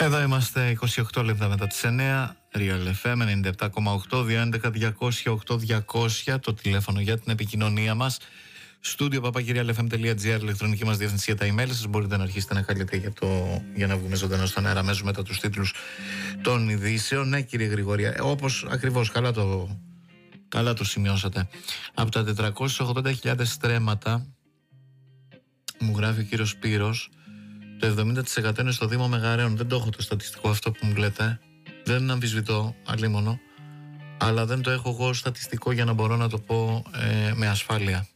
Εδώ είμαστε 28 λεπτά μετά τις 9. Real FM 97,8 211-200-8200 το τηλέφωνο για την επικοινωνία μας. Στούντιο papakirialfm.gr, ηλεκτρονική μας διεύθυνση για τα email σας. Μπορείτε να αρχίσετε να καλείτε για να βγούμε ζωντανά στον αέρα αμέσως μετά τους τίτλους των ειδήσεων. Ναι, κύριε Γρηγορία, όπως ακριβώς καλά το σημειώσατε. Από τα 480.000 στρέμματα, μου γράφει ο κύριος Σπύρος, το 70% είναι στο Δήμο Μεγαρέων. Δεν το έχω το στατιστικό αυτό που μου λέτε. Δεν αμφισβητώ, αλίμονο. Αλλά δεν το έχω εγώ στατιστικό για να μπορώ να το πω με ασφάλεια.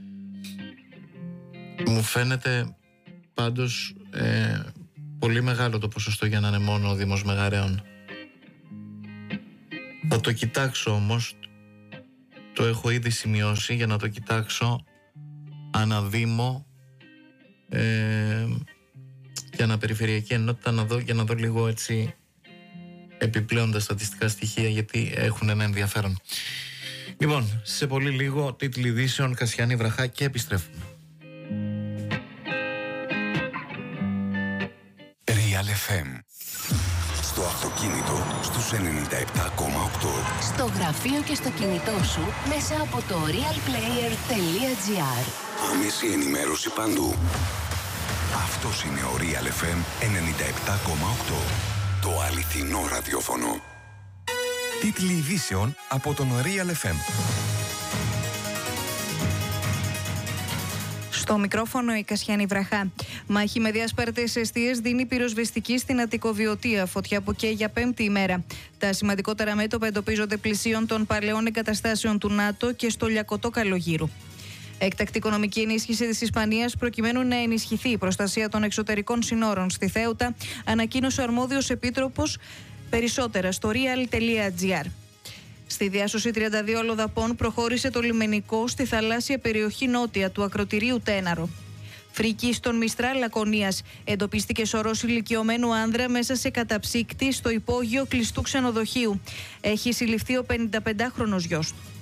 Μου φαίνεται πάντως πολύ μεγάλο το ποσοστό για να είναι μόνο ο Δήμος Μεγαρέων. Θα το κοιτάξω όμως. Το έχω ήδη σημειώσει για να το κοιτάξω αναδήμο για να περιφερειακή ενότητα για να δω λίγο έτσι επιπλέον τα στατιστικά στοιχεία, γιατί έχουν ένα ενδιαφέρον. Λοιπόν, σε πολύ λίγο τίτλοι ειδήσεων, Κασιάνη Βραχά, και επιστρέφουμε. Real FM. Στο αυτοκίνητο στους 97,8. Στο γραφείο και στο κινητό σου μέσα από το realplayer.gr. Άμεση ενημέρωση παντού. Αυτός είναι ο Real FM 97,8. Το αληθινό ραδιόφωνο. Τίτλοι ειδήσεων από τον Real FM. Στο μικρόφωνο η Κασιάνη Βραχά. Μάχη με διασπαρτές εστίες δίνει πυροσβεστική στην Αττικοβιωτία. Φωτιά που καίει για 5η ημέρα. Τα σημαντικότερα μέτωπα εντοπίζονται πλησίων των παλαιών εγκαταστάσεων του ΝΑΤΟ και στο Λιακωτό Καλογύρου. Έκτακτη οικονομική ενίσχυση της Ισπανίας προκειμένου να ενισχυθεί η προστασία των εξωτερικών συνόρων στη Θέουτα, ανακοίνωσε ο αρμόδιος επίτροπος. Περισσότερα στο real.gr. Στη διάσωση 32 λοδαπών προχώρησε το λιμενικό στη θαλάσσια περιοχή νότια του ακροτηρίου Τέναρο. Φρίκη στον Μιστράλ Λακωνίας. Εντοπίστηκε σωρός ηλικιωμένου άνδρα μέσα σε καταψύκτη στο υπόγειο κλειστού ξενοδοχείου. Έχει συλληφθεί ο 55χρονος γιος του.